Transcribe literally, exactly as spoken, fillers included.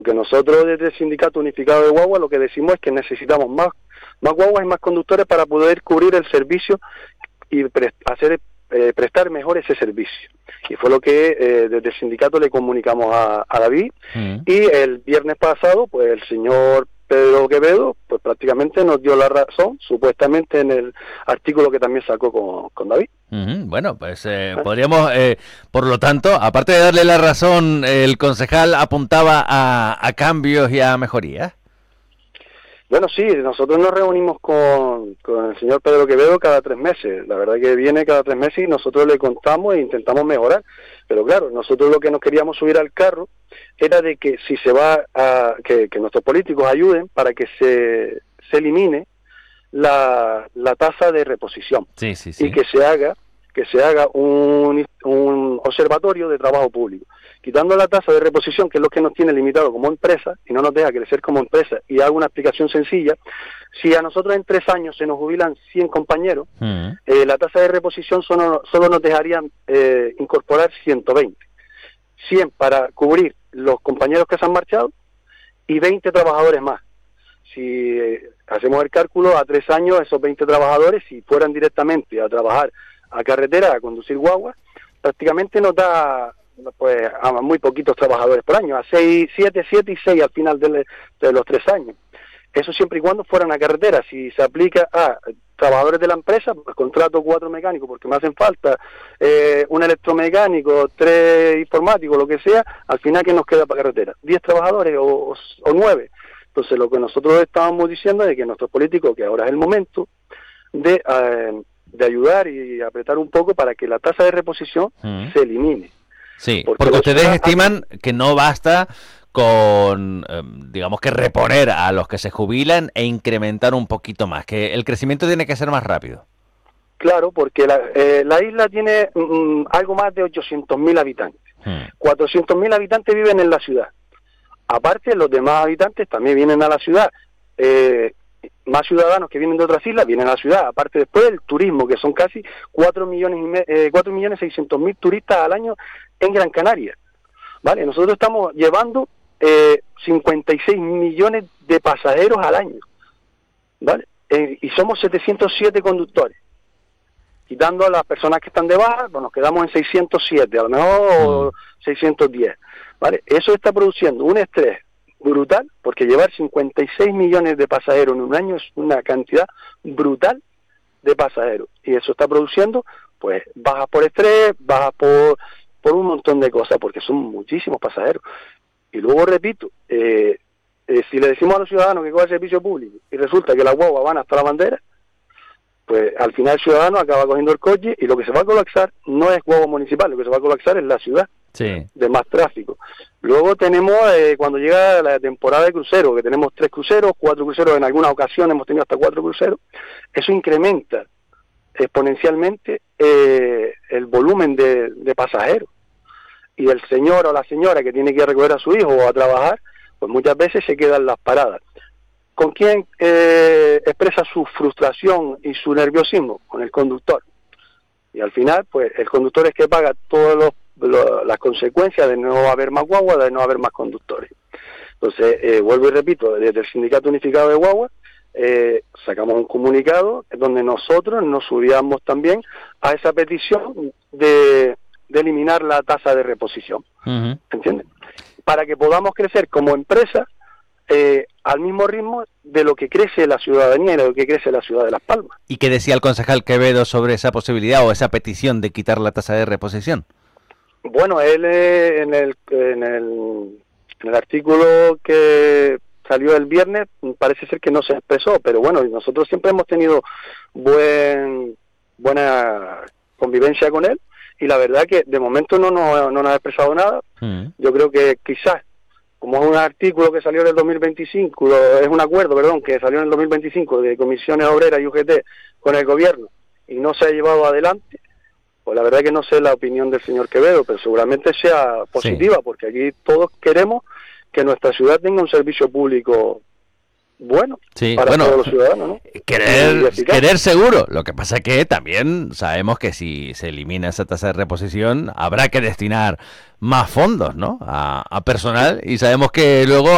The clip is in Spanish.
Que nosotros desde el Sindicato Unificado de Guagua lo que decimos es que necesitamos más, más guaguas y más conductores para poder cubrir el servicio y pre hacer eh, prestar mejor ese servicio. Y fue lo que eh, desde el sindicato le comunicamos a, a David, mm. y el viernes pasado, pues el señor Pedro Quevedo, pues prácticamente nos dio la razón, supuestamente en el artículo que también sacó con, con David. Uh-huh. Bueno, pues eh, ¿Eh? podríamos, eh, por lo tanto, aparte de darle la razón, el concejal apuntaba a, a cambios y a mejorías. Bueno, sí, nosotros nos reunimos con, con el señor Pedro Quevedo cada tres meses. La verdad que viene cada tres meses y nosotros le contamos e intentamos mejorar. Pero claro, nosotros lo que nos queríamos subir al carro era de que si se va a... que, que nuestros políticos ayuden para que se, se elimine la, la tasa de reposición. Sí, sí, sí. Y que se haga, que se haga un, un observatorio de trabajo público. Quitando la tasa de reposición, que es lo que nos tiene limitado como empresa y no nos deja crecer como empresa, y hago una explicación sencilla, si a nosotros en tres años se nos jubilan cien compañeros, uh-huh. eh, la tasa de reposición solo, solo nos dejaría eh, incorporar ciento veinte. cien para cubrir los compañeros que se han marchado y veinte trabajadores más. Si eh, hacemos el cálculo, a tres años esos veinte trabajadores, si fueran directamente a trabajar a carretera, a conducir guaguas, prácticamente nos da... pues a muy poquitos trabajadores por año, a seis, siete, siete y seis al final de, de los tres años. Eso siempre y cuando fueran a carretera. Si se aplica a trabajadores de la empresa, pues contrato cuatro mecánicos porque me hacen falta, eh, un electromecánico, tres informáticos, lo que sea, al final ¿qué nos queda para carretera? ¿Diez trabajadores o, o nueve? Entonces lo que nosotros estábamos diciendo es que nuestros políticos, que ahora es el momento de, eh, de ayudar y apretar un poco para que la tasa de reposición uh-huh. se elimine. Sí, porque, porque ustedes estiman que no basta con, eh, digamos que reponer a los que se jubilan e incrementar un poquito más, que el crecimiento tiene que ser más rápido. Claro, porque la, eh, la isla tiene mm, algo más de ochocientos mil habitantes. Hmm. cuatrocientos mil habitantes viven en la ciudad. Aparte, los demás habitantes también vienen a la ciudad. Eh, más ciudadanos que vienen de otras islas vienen a la ciudad. Aparte, después el turismo, que son casi cuatro millones y me, eh, cuatro millones seiscientos mil turistas al año en Gran Canaria. ¿Vale? Nosotros estamos llevando eh, cincuenta y seis millones de pasajeros al año. ¿Vale? Eh, y somos setecientos siete conductores. Quitando a las personas que están de baja, pues nos quedamos en seiscientos siete, a lo mejor mm. seiscientos diez. ¿Vale? Eso está produciendo un estrés brutal, porque llevar cincuenta y seis millones de pasajeros en un año es una cantidad brutal de pasajeros. Y eso está produciendo, pues, bajas por estrés, bajas por, por un montón de cosas, porque son muchísimos pasajeros. Y luego, repito, eh, eh, si le decimos a los ciudadanos que cojan servicio público y resulta que las guaguas van hasta la bandera, pues al final el ciudadano acaba cogiendo el coche y lo que se va a colapsar no es guagua municipal, lo que se va a colapsar es la ciudad, sí. de más tráfico. Luego tenemos, eh, cuando llega la temporada de cruceros, que tenemos tres cruceros, cuatro cruceros, en algunas ocasiones hemos tenido hasta cuatro cruceros, eso incrementa exponencialmente eh, el volumen de, de pasajeros. Y el señor o la señora que tiene que ir a recoger a su hijo o a trabajar, pues muchas veces se quedan las paradas. ¿Con quién eh, expresa su frustración y su nerviosismo? Con el conductor. Y al final, pues el conductor es que paga todas los, lo, las consecuencias de no haber más guagua, de no haber más conductores. Entonces, eh, vuelvo y repito, desde el Sindicato Unificado de Guagua, eh, sacamos un comunicado donde nosotros nos subíamos también a esa petición de, de eliminar la tasa de reposición. Uh-huh. ¿Entiendes? Para que podamos crecer como empresa, Eh, al mismo ritmo de lo que crece la ciudadanía y de lo que crece la ciudad de Las Palmas. ¿Y qué decía el concejal Quevedo sobre esa posibilidad o esa petición de quitar la tasa de reposición? Bueno, él eh, en, el, en, el, en el artículo que salió el viernes parece ser que no se expresó, pero bueno, nosotros siempre hemos tenido buen buena convivencia con él y la verdad que de momento no, no, no nos ha expresado nada. Mm. Yo creo que quizás como es un artículo que salió en el dos mil veinticinco, es un acuerdo, perdón, que salió en el dos mil veinticinco de Comisiones Obreras y U G T con el gobierno y no se ha llevado adelante, pues la verdad que no sé la opinión del señor Quevedo, pero seguramente sea positiva, sí. Porque aquí todos queremos que nuestra ciudad tenga un servicio público bueno, sí, para bueno, todos los ciudadanos, ¿no? Querer, querer seguro, lo que pasa que también sabemos que si se elimina esa tasa de reposición habrá que destinar más fondos, ¿no? A, a personal y sabemos que luego